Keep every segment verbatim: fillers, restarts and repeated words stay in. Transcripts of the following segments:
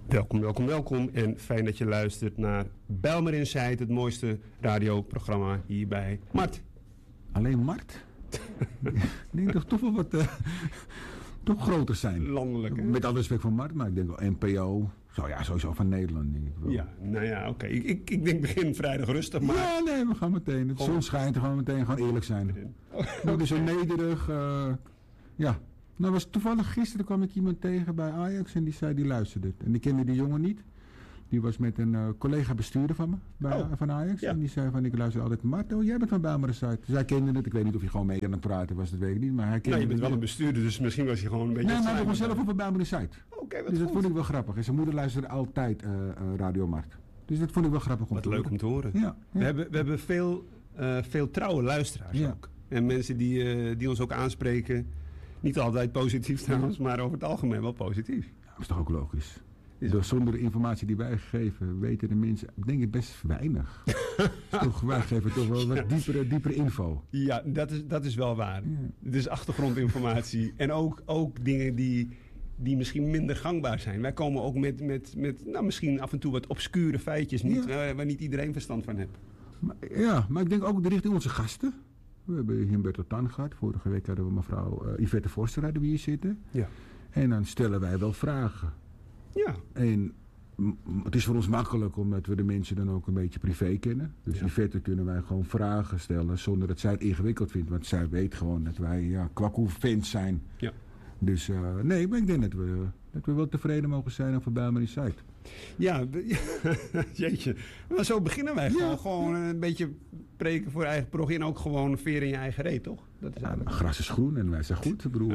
Welkom, welkom, welkom en fijn dat je luistert naar Bijlmer Insight, het mooiste radioprogramma hier bij Mart. Alleen Mart? Ik denk toch toch wel wat uh, toch groter zijn. Landelijk, hè? Met alle respect voor Mart, maar ik denk wel N P O. Zo ja, sowieso van Nederland, denk ik wel. Ja, nou ja, oké. Okay. Ik, ik, ik denk begin vrijdag rustig, maar... Ja, nee, we gaan meteen. Het zon schijnt, we gaan meteen gewoon eerlijk zijn. Oh, okay. Dus zo nederig, uh, ja... Nou, was toevallig gisteren kwam ik iemand tegen bij Ajax en die zei die luisterde. En ik kende die jongen niet. Die was met een uh, collega bestuurder van me, bij, oh, van Ajax. Ja. En die zei van, ik luister altijd Mart. Oh, jij bent van Bijlmer Insight. Dus hij kende het. Ik weet niet of hij gewoon mee aan het praten was, dat weet ik niet. Maar hij kende nou, je bent het. wel een bestuurder, dus misschien was hij gewoon een beetje... Nee, maar hij begon zelf over Bijlmer Insight. Oké, okay, wat Dus goed. dat vond ik wel grappig. En zijn moeder luisterde altijd uh, uh, Radio Mart. Dus dat vond ik wel grappig om wat te leuk horen. om te horen. Ja, ja. We, hebben, we hebben veel, uh, veel trouwe luisteraars ja. ook. En mensen die, uh, die ons ook aanspreken. Niet altijd positief trouwens, maar over het algemeen wel positief. Ja, dat is toch ook logisch. Is Door zonder de informatie die wij geven, weten de mensen, denk ik, best weinig. toch, wij geven toch wel wat diepere, diepere info. Ja, dat is, dat is wel waar. Ja. Het is achtergrondinformatie. En ook, ook dingen die, die misschien minder gangbaar zijn. Wij komen ook met, met, met nou, misschien af en toe wat obscure feitjes, niet, ja. uh, waar niet iedereen verstand van heeft. Maar, ja, maar ik denk ook richting onze gasten. We hebben Humberto Tan gehad. Vorige week hadden we mevrouw uh, Yvette Forster hadden we hier zitten. Ja. En dan stellen wij wel vragen. Ja. En m- het is voor ons makkelijk omdat we de mensen dan ook een beetje privé kennen. Dus ja. Yvette kunnen wij gewoon vragen stellen zonder dat zij het ingewikkeld vindt. Want zij weet gewoon dat wij ja, kwakkoe-fans zijn. Ja. Dus uh, nee, maar ik denk dat we, dat we wel tevreden mogen zijn over Bijlmer Insight. Ja, jeetje. Maar zo beginnen wij gewoon. Ja. Gewoon een beetje preken voor eigen prog en ook gewoon veer in je eigen reet, toch? Dat is Ja, gras is groen en wij zijn goed, broer.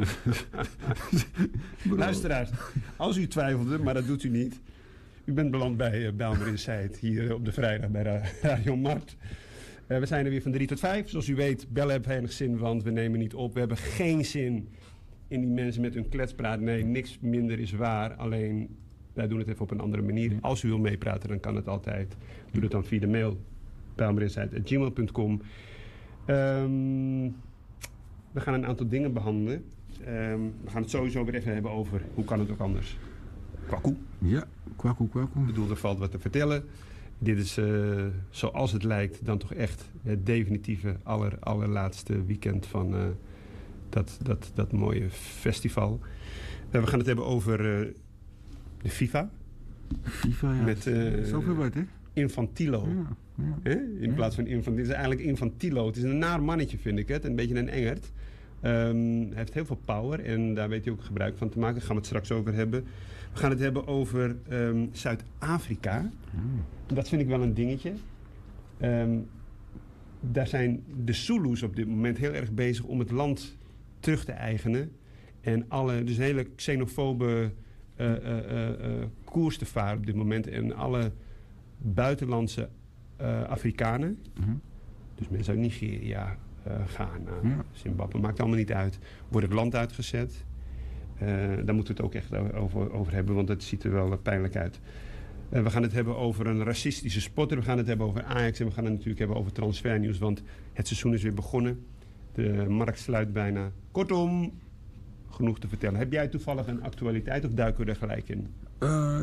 Luisteraars, als u twijfelde, maar dat doet u niet. U bent beland bij uh, Bijlmer Insight hier op de vrijdag bij Radio Mart. Uh, we zijn er weer van drie tot vijf. Zoals u weet, bellen hebben weinig zin, want we nemen niet op. We hebben geen zin in die mensen met hun kletspraat. Nee, niks minder is waar. Alleen, wij doen het even op een andere manier. Als u wil meepraten, dan kan het altijd. Doe dat dan via de mail. bijlmerinsight at gmail punt com. Um, we gaan een aantal dingen behandelen. Um, we gaan het sowieso weer even hebben over hoe kan het ook anders. Kwakkoe. Ja, kwakkoe, kwakkoe. Ik bedoel, er valt wat te vertellen. Dit is, uh, zoals het lijkt, dan toch echt het definitieve aller, allerlaatste weekend van uh, dat, dat, dat mooie festival. Uh, we gaan het hebben over uh, de FIFA. FIFA, ja. Met uh, zoveel wat, hè? Infantilo. Ja, ja. Hè? In ja. plaats van Infantilo. Het is eigenlijk Infantilo. Het is een naar mannetje, vind ik het. Een beetje een engert. Um, hij heeft heel veel power en daar weet hij ook gebruik van te maken. Daar gaan we het straks over hebben. We gaan het hebben over um, Zuid-Afrika. Hmm. Dat vind ik wel een dingetje. Um, daar zijn de Zulus op dit moment heel erg bezig om het land terug te eigenen. En alle, dus een hele xenofobe uh, uh, uh, uh, koers te varen op dit moment. En alle buitenlandse uh, Afrikanen, Mm-hmm. dus mensen uit Nigeria, uh, Ghana, Ja. Zimbabwe, maakt allemaal niet uit, worden het land uitgezet. Uh, daar moeten we het ook echt over, over hebben, want het ziet er wel pijnlijk uit. Uh, we gaan het hebben over een racistische spotter. We gaan het hebben over Ajax en we gaan het natuurlijk hebben over transfernieuws, want het seizoen is weer begonnen. De markt sluit bijna. Kortom, genoeg te vertellen. Heb jij toevallig een actualiteit of duiken we er gelijk in? Uh,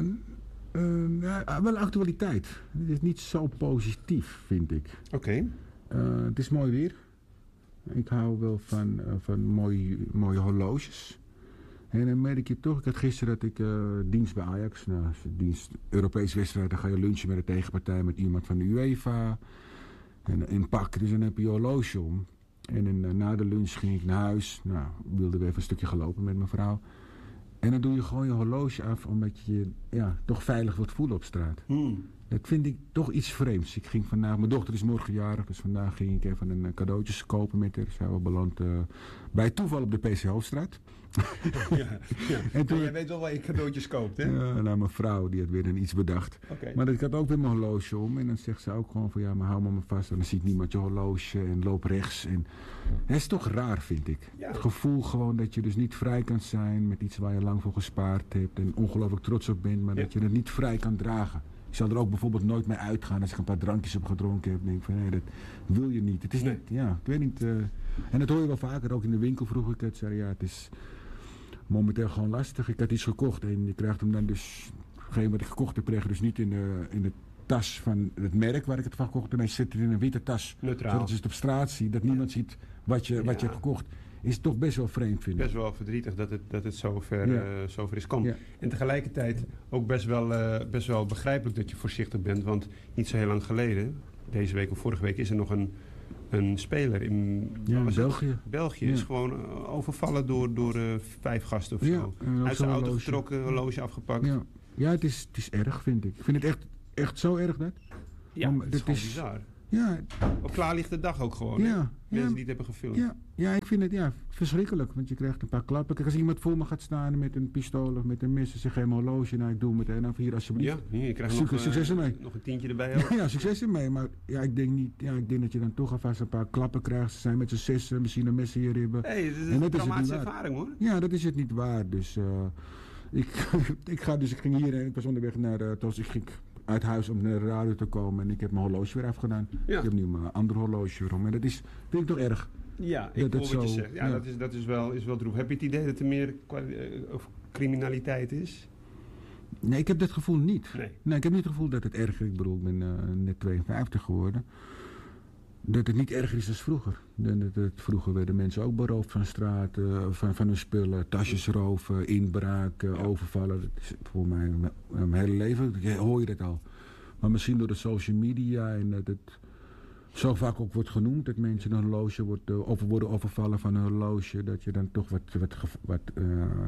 uh, ja, wel actualiteit. Het is niet zo positief, vind ik. Oké. Okay. Uh, het is mooi weer. Ik hou wel van, uh, van mooie, mooie horloges. En dan merk je toch, ik had gisteren dat ik uh, dienst bij Ajax. Nou, dienst Europese wedstrijd, dan ga je lunchen met de tegenpartij met iemand van de UEFA. En in pak, dus dan heb je je horloge om. En in, uh, na de lunch ging ik naar huis. Nou, wilde we even een stukje gelopen met mijn vrouw. En dan doe je gewoon je horloge af, omdat je je ja, toch veilig wilt voelen op straat. Hmm. Dat vind ik toch iets vreemds. Ik ging vandaag, mijn dochter is morgen jarig, dus vandaag ging ik even een cadeautjes kopen met haar. Zij was beland uh, bij toeval op de P C Hoofdstraat. Ja, ja. En toen, jij weet wel waar je cadeautjes koopt, hè? Ja, nou, mijn vrouw die had weer een iets bedacht. Okay. Maar ik had ook weer mijn horloge om en dan zegt ze ook gewoon van ja, maar hou me maar vast. En dan ziet niemand je horloge en loop rechts. En het is toch raar, vind ik. Ja. Het gevoel gewoon dat je dus niet vrij kan zijn met iets waar je lang voor gespaard hebt en ongelooflijk trots op bent, maar ja. dat je het niet vrij kan dragen. Ik zal er ook bijvoorbeeld nooit mee uitgaan als ik een paar drankjes heb gedronken heb. Denk ik van nee, dat wil je niet. Het is nee. niet, ja, ik weet niet. Uh, en dat hoor je wel vaker, ook in de winkel vroeg ik het. Zei ja, het is momenteel gewoon lastig. Ik had iets gekocht en je krijgt hem dan dus Degene wat ik gekocht heb, kreeg ik dus niet in de, in de tas van het merk waar ik het van gekocht heb. Nee, ze zit in een witte tas. Neutraal. Zodat ze het op straat zien, dat niemand ziet wat je, wat Ja. je hebt gekocht. Is toch best wel vreemd, vind ik. Best wel verdrietig dat het, dat het zover, Ja. eh, zover is komen. Ja. En tegelijkertijd ook best wel, eh, best wel begrijpelijk dat je voorzichtig bent. Want niet zo heel lang geleden, deze week of vorige week, is er nog een, een speler in Ja, wat was het? België. België. Ja. Is gewoon eh, overvallen door, door eh, vijf gasten of Ja, zo. en ook Uit zijn zo'n auto horloge. getrokken, een horloge afgepakt. Ja, Ja, ja het, is, het is erg, vind ik. Ik vind het echt, echt zo erg, dat. Maar het is dit gewoon is- bizar. Ja, Op klaarlichte dag ook gewoon. hè? ja, Mensen ja, die het hebben gefilmd. ja, ja, ik vind het ja, verschrikkelijk. Want je krijgt een paar klappen. Kijk, als iemand voor me gaat staan met een pistool of met een mes en zegt geen horloge, nou ik doe het meteen af hier alsjeblieft. Ja, hier, je krijgt Succes- nog, eh, succes ermee. nog een tientje erbij ook. Ja, succes ermee. Maar ja, ik denk niet. Ja, ik denk dat je dan toch alvast een paar klappen krijgt. Ze zijn met z'n zessen, misschien een mes in je ribben. Hey, dit is En een dat is het traumatische niet waard. ervaring hoor. Ja, dat is het niet waard. Dus uh, ik, ik ga dus ik ging hierheen. Ik was onderweg naar uh, Tos. Ik ging uit huis om naar de radio te komen en ik heb mijn horloge weer afgedaan. Ja. Ik heb nu mijn andere horloge weer om. En dat is, vind ik toch erg. Ja, ik Dat hoor het wat je zo- zegt. Ja, ja. dat, is, dat is wel, is wel droef. Heb je het idee dat er meer kwa- eh, of criminaliteit is? Nee, ik heb dat gevoel niet. Nee. Nee, ik heb niet het gevoel dat het erger is. Ik bedoel, ik ben uh, net tweeënvijftig geworden. Dat het niet erger is dan vroeger. Dat het, het, vroeger werden mensen ook beroofd van straat, uh, van, van hun spullen, tasjes roven, inbraken, Ja. overvallen. Dat is voor mij mijn, mijn hele leven ja, hoor je dat al. Maar misschien door de social media en dat het zo vaak ook wordt genoemd dat mensen een horloge wordt, uh, over worden overvallen van een horloge, dat je dan toch wat, wat, gev- wat, uh,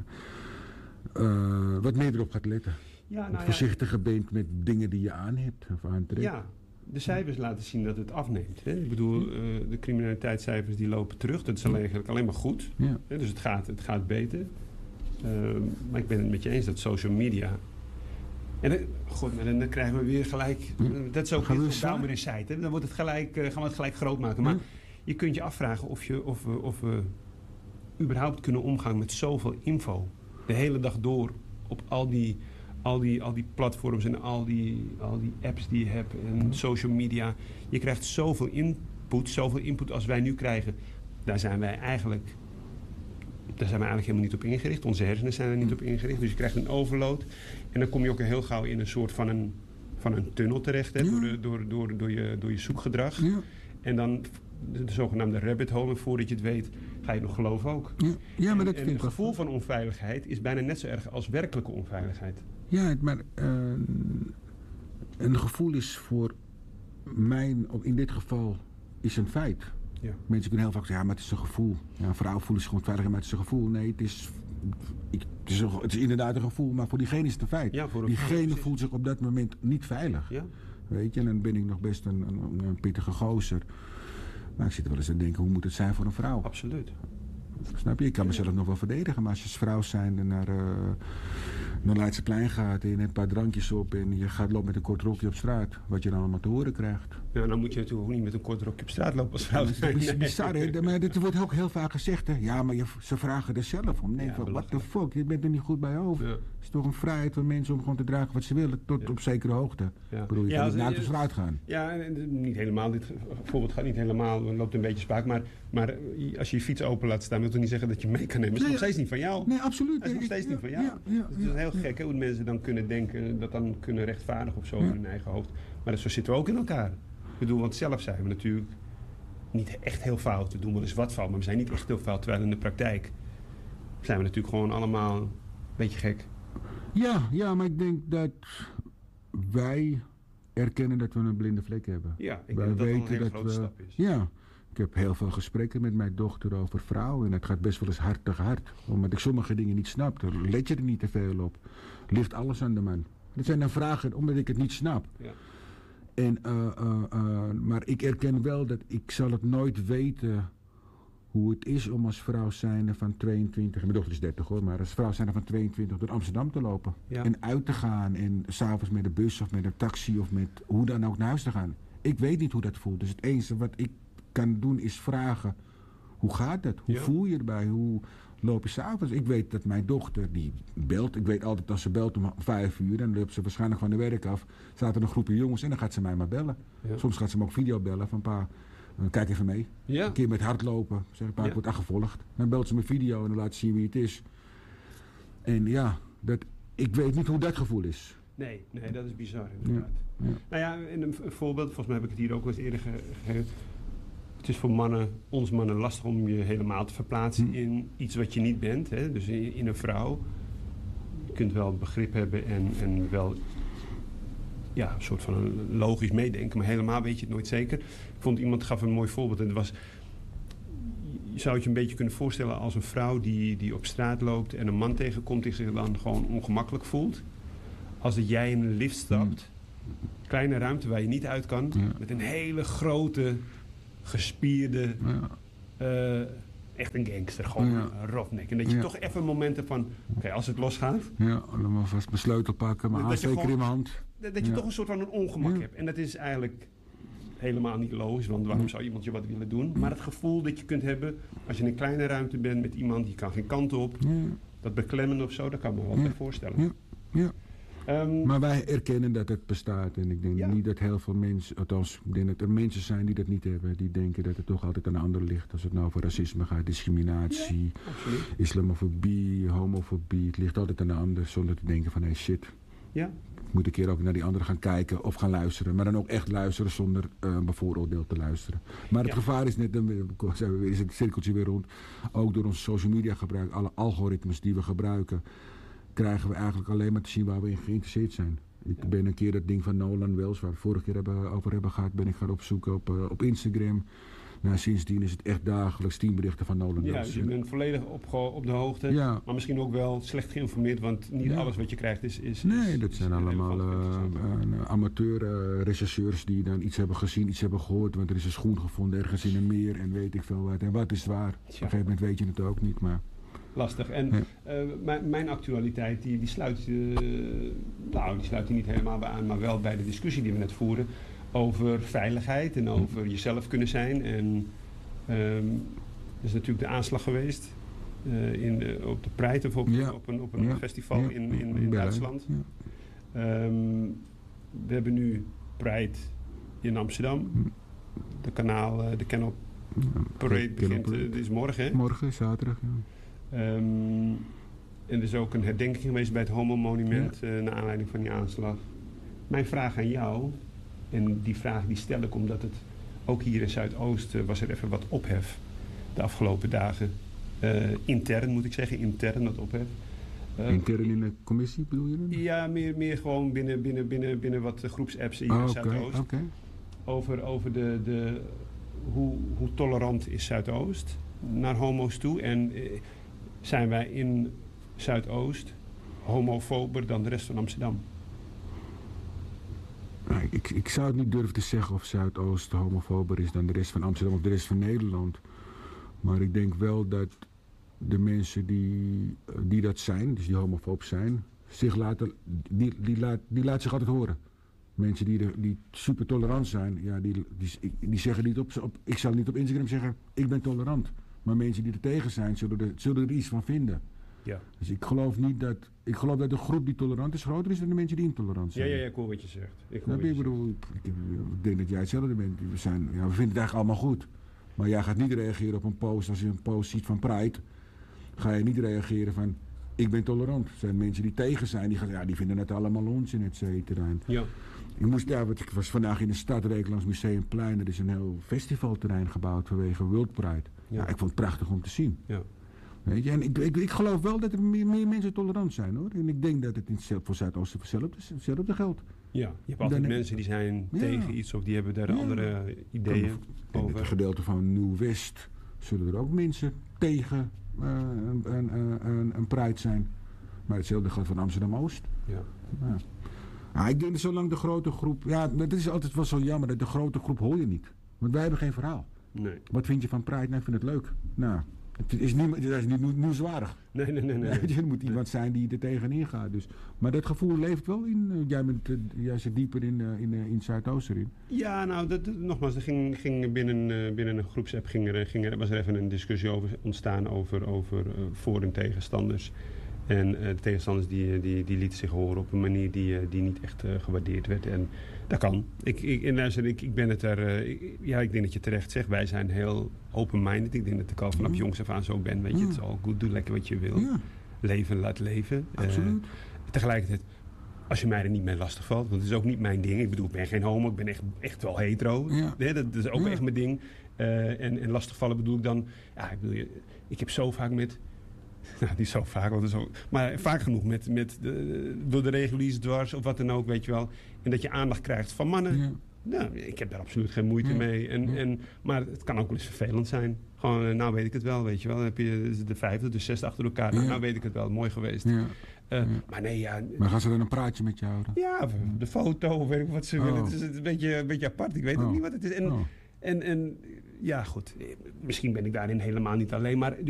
uh, wat meer erop gaat letten. Ja, Wat nou ja, voorzichtiger bent met dingen die je aan hebt of aantrekt. ja, de cijfers laten zien dat het afneemt. Hè? Ik bedoel, uh, de criminaliteitscijfers die lopen terug. Dat is alleen, eigenlijk alleen maar goed. Ja. Hè? Dus het gaat, het gaat beter. Uh, maar ik ben het met je eens dat social media... En dan, goed, maar dan krijgen we weer gelijk... Ja. Dat is ook Gaan we weer weer Bijlmer in Site. Dan wordt het gelijk, uh, gaan we het gelijk groot maken. Maar Ja. je kunt je afvragen of, je, of, we, of we überhaupt kunnen omgaan met zoveel info. De hele dag door op al die, al die, al die platforms en al die, al die apps die je hebt en social media. Je krijgt zoveel input, zoveel input als wij nu krijgen. Daar zijn wij eigenlijk... Daar zijn we eigenlijk helemaal niet op ingericht. Onze hersenen zijn er niet op ingericht. Dus je krijgt een overload. En dan kom je ook heel gauw in een soort van een, van een tunnel terecht. Hè, Ja. door, de, door, door, door, je, door je zoekgedrag. Ja. En dan de, de zogenaamde rabbit hole. En voordat je het weet, ga je het nog geloven ook. Ja, ja, maar En- dat en vind ik het wel gevoel van onveiligheid is bijna net zo erg als werkelijke onveiligheid. Ja, maar uh, een gevoel is voor mij, in dit geval, is een feit. Ja. Mensen kunnen heel vaak zeggen, ja, maar het is een gevoel. Ja, een vrouw voelt zich gewoon veilig, maar het is een gevoel. Nee, het is, ik, het, is een, het is inderdaad een gevoel, maar voor diegene is het een feit. Ja, voor een- diegene precies. voelt zich op dat moment niet veilig. Ja? Weet je, en dan ben ik nog best een, een, een pittige gozer. Maar ik zit wel eens te denken, hoe moet het zijn voor een vrouw? Absoluut. Snap je? Ik kan mezelf nog wel verdedigen, maar als je als vrouw zijnde naar, uh, naar Leidseplein gaat en je neemt een paar drankjes op en je gaat lopen met een kort rokje op straat, wat je dan allemaal te horen krijgt. Ja, dan moet je natuurlijk ook niet met een kort rokje op straat lopen als vrouw. Dat is bizar, hè? Maar dit wordt ook heel vaak gezegd, hè? Ja, maar je, ze vragen er zelf om. Nee, Ja, van, what the belachelijk. fuck? Je bent er niet goed bij over. Ja. Het is toch een vrijheid van mensen om gewoon te dragen wat ze willen, tot Ja. op zekere hoogte. Ja. Ik bedoel, je Ja, kan als- niet naakt op straat gaan. Ja, en- en niet helemaal. Dit voorbeeld gaat niet helemaal, het loopt een beetje spaak. Maar, maar als je je fiets open laat staan, wil toch niet zeggen dat je mee kan nemen. Dat is Nee, nog steeds niet van jou. Nee, absoluut. Dat is nog Ik- steeds ja, niet van jou. Ja, ja, Het is ja, heel ja. gek hè, hoe mensen dan kunnen denken, dat dan kunnen rechtvaardigen of zo Ja. in hun eigen hoofd. Maar dat, zo zitten we ook in elkaar. Ik bedoel, want zelf zijn we natuurlijk niet echt heel fout. We doen wel eens wat fout, maar we zijn niet echt heel fout. Terwijl in de praktijk zijn we natuurlijk gewoon allemaal een beetje gek. Ja, ja, maar ik denk dat wij erkennen dat we een blinde vlek hebben. Ja, ik Wij denk dat dat wel een weten hele dat grote we- stap is. Ja, ik heb heel veel gesprekken met mijn dochter over vrouwen. En het gaat best wel eens hard tegen hard. Omdat ik sommige dingen niet snap. Dan let je er niet te veel op. Ligt alles aan de man. Dat zijn dan vragen omdat ik het niet snap. Ja. En, uh, uh, uh, maar ik erken wel dat ik zal het nooit weten hoe het is om als vrouw zijnde van tweeëntwintig... Mijn dochter is dertig hoor, maar als vrouw zijnde van tweeëntwintig door Amsterdam te lopen. Ja. En uit te gaan en s'avonds met een bus of met een taxi of met hoe dan ook naar huis te gaan. Ik weet niet hoe dat voelt. Dus het enige wat ik kan doen is vragen, hoe gaat dat? Hoe Ja. voel je erbij? Hoe loop je s'avonds? Ik weet dat mijn dochter, die belt. Ik weet altijd als ze belt om vijf uur, dan loopt ze waarschijnlijk van de werk af. Staat er een groepje jongens en dan gaat ze mij maar bellen. Ja. Soms gaat ze me ook video bellen van pa, uh, kijk even mee. Ja. Een keer met hardlopen. Zeg ik, pa, ik Ja. word achtervolgd. Dan belt ze me video en dan laat ze zien wie het is. En ja, dat, ik weet niet hoe dat gevoel is. Nee, nee, dat is bizar inderdaad. Ja, ja. Nou ja, een, een voorbeeld, volgens mij heb ik het hier ook wel eens eerder gegeven. Het is voor mannen, ons mannen, lastig om je helemaal te verplaatsen Hm. in iets wat je niet bent. Hè? Dus in, in een vrouw. Je kunt wel begrip hebben en, en wel ja, een soort van een logisch meedenken, maar helemaal weet je het nooit zeker. Ik vond iemand gaf een mooi voorbeeld en het was, je zou het je een beetje kunnen voorstellen als een vrouw die, die op straat loopt en een man tegenkomt die zich dan gewoon ongemakkelijk voelt. Als dat jij in een lift stapt, kleine ruimte waar je niet uit kan, Ja. met een hele grote, gespierde, Ja. uh, echt een gangster, gewoon Ja. een roughneck. En dat je Ja. toch even momenten van, oké, okay, als het losgaat, Ja, dan maar vast mijn sleutel pakken, mijn Dat je aansteker gewoon- in mijn hand. dat dat je Ja. toch een soort van een ongemak Ja. hebt. En dat is eigenlijk helemaal niet logisch, want waarom Ja. zou iemand je wat willen doen? Maar het gevoel dat je kunt hebben als je in een kleine ruimte bent met iemand, die kan geen kant op, Ja. dat beklemmen of zo, dat kan ik me wel Ja. bij voorstellen. Ja. Ja. Ehm, Maar wij erkennen dat het bestaat. En ik denk Ja. niet dat heel veel mensen, althans, ik denk dat er mensen zijn die dat niet hebben. Die denken dat het toch altijd aan de ander ligt. Als het nou over racisme gaat, discriminatie, absoluut. islamofobie, homofobie. Het ligt altijd aan de ander zonder te denken van, hé hey, shit. Ja, Ik moet een keer ook naar die anderen gaan kijken of gaan luisteren. Maar dan ook echt luisteren zonder uh, bevooroordeeld te luisteren. Maar het Ja. gevaar is net, dan zijn we weer, is het cirkeltje weer rond. Ook door ons social media gebruik, alle algoritmes die we gebruiken, krijgen we eigenlijk alleen maar te zien waar we in geïnteresseerd zijn. Ik Ja. ben een keer dat ding van Nolan Wells, waar we het vorige keer hebben, over hebben gehad, ben ik gaan opzoeken op, uh, op Instagram. Nou, sindsdien is het echt dagelijks tien berichten van Nolan ja Wells. dus je bent volledig op, op de hoogte, Ja. maar misschien ook wel slecht geïnformeerd, want niet Ja. alles wat je krijgt is... is Nee, is- dat is zijn allemaal relevant, interessant. uh, uh, amateur-rechercheurs die dan iets hebben gezien, iets hebben gehoord. Want er is een schoen gevonden ergens in een meer en weet ik veel wat. En wat is waar? Op een gegeven moment weet je het ook niet, maar... Lastig. En Ja. uh, mijn, mijn actualiteit die, die sluit, uh, nou, die sluit hier niet helemaal bij aan, maar wel bij de discussie die we net voeren over veiligheid en over jezelf kunnen zijn. En um, er is natuurlijk de aanslag geweest uh, in de, op de Pride of op, Ja. op een, op een Ja. festival Ja. in, in, in Berlijn. Duitsland. Ja. Um, we hebben nu Pride in Amsterdam. Hm. De kanaal, uh, de Canal Ja. Parade Ken- begint, Ken- uh, dit is morgen, hè? Morgen, zaterdag, ja. Um, en er is ook een herdenking geweest bij het Homo-monument ja. uh, naar aanleiding van die aanslag. Mijn vraag aan jou, en die vraag die stel ik omdat het ook hier in Zuidoost uh, was er even wat ophef de afgelopen dagen. Uh, intern moet ik zeggen, intern dat ophef. Uh, intern in de commissie bedoel je dan? Ja, meer, meer gewoon binnen, binnen, binnen, binnen wat groepsapps hier oh, in okay, Zuidoost. Okay. Over, over de, de, hoe, hoe tolerant is Zuidoost naar homo's toe. En uh, zijn wij in Zuidoost homofober dan de rest van Amsterdam? Nou, ik, ik zou het niet durven te zeggen of Zuidoost homofober is dan de rest van Amsterdam of de rest van Nederland. Maar ik denk wel dat de mensen die, die dat zijn, dus die homofoob zijn, zich laten, die, die, laat, die laat zich altijd horen. Mensen die, de, die super tolerant zijn, ja, die, die, die zeggen niet op, op, ik zal niet op Instagram zeggen, ik ben tolerant. Maar mensen die er tegen zijn, zullen er, zullen er iets van vinden. Ja. Dus ik geloof niet dat, ik geloof dat de groep die tolerant is groter is dan de mensen die intolerant zijn. Ja, ja, ja, ik hoor wat je zegt. Ik, hoor Nou, wat ik, je bedoel, ik, ik, ik denk dat jij hetzelfde bent. We, zijn, ja, we vinden het eigenlijk allemaal goed. Maar jij gaat niet reageren op een post. Als je een post ziet van Pride, ga je niet reageren van, ik ben tolerant. Er zijn mensen die tegen zijn, die, gaan, ja, die vinden het allemaal onzin, et cetera. Ja. Ik, moest, ja, ik was vandaag in de stad, reed langs Museumplein. Er is een heel festivalterrein gebouwd vanwege World Pride. Ja. Ja, ik vond het prachtig om te zien. Ja. Weet je? En ik, ik, ik geloof wel dat er meer, meer mensen tolerant zijn, hoor. En ik denk dat het in, voor Zuidoosten hetzelfde geldt. Ja, je hebt altijd Dan mensen die zijn ja. tegen iets of die hebben daar ja. andere ideeën in over. het gedeelte van Nieuw-West zullen er ook mensen tegen uh, een, een, een, een Pride zijn. Maar hetzelfde geldt van Amsterdam-Oost. Ja. Ja. Ah, ik denk dat zolang de grote groep... Ja, het is altijd wel zo jammer dat de grote groep hoor je niet. Want wij hebben geen verhaal. Nee. Wat vind je van Pride? Nou, ik vind het leuk. Nou, het is niet, het is niet nieuwswaardig. Nee, nee, nee. nee. Er moet iemand zijn die er tegenin gaat. Dus. Maar dat gevoel leeft wel in... Uh, jij, bent, uh, jij zit dieper in, uh, in, uh, in Zuidoost erin. Ja, nou, dat, dat, nogmaals, er ging, ging binnen, uh, binnen een groepsapp ging er, ging er, was er even een discussie over ontstaan over, over uh, voor- en tegenstanders. En uh, de tegenstanders die, die, die lieten zich horen op een manier die, uh, die niet echt uh, gewaardeerd werd. En dat kan. Ik, ik, en luister, ik, ik ben het er... Uh, ik, ja, ik denk dat je terecht zegt. Wij zijn heel open-minded. Ik denk dat ik al vanaf ja. jongs af aan zo ben. Weet je, ja. het is al goed. Doe lekker wat je wil. Ja. Leven, laat leven. Absoluut. Uh, tegelijkertijd, Als je mij er niet mee lastig valt, want het is ook niet mijn ding. Ik bedoel, ik ben geen homo, ik ben echt, echt wel hetero. Ja. Nee, dat, dat is ook Ja. echt mijn ding. Uh, en, en lastigvallen bedoel ik dan... Ja, ik bedoel, ik heb zo vaak met... Nou, niet zo vaak, want zo, maar vaak genoeg met, met de, door de reguliers dwars of wat dan ook, weet je wel. En dat je aandacht krijgt van mannen. Ja. Nou, ik heb daar absoluut geen moeite Ja. mee. En, Ja. en, maar het kan ook wel eens vervelend zijn. Gewoon, nou weet ik het wel, weet je wel. Dan heb je de vijfde, de zesde achter elkaar. Nou, Ja. nou weet ik het wel, mooi geweest. Ja. Uh, Ja. Maar nee, ja... Maar gaan ze dan een praatje met je houden? Ja, of de foto, of weet ik wat ze Oh. willen. Het is een beetje, een beetje apart, ik weet Oh. ook niet wat het is. En, Oh. en, en ja, goed, misschien ben ik daarin helemaal niet alleen, maar...